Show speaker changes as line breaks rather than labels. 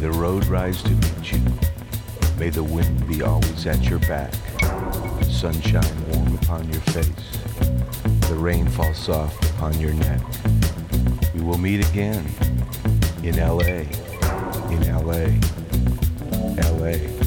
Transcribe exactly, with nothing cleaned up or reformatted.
the road rise to meet you. May the wind be always at your back. Sunshine warm upon your face. The rain fall soft upon your neck. We will meet again in L A, in L A, L A.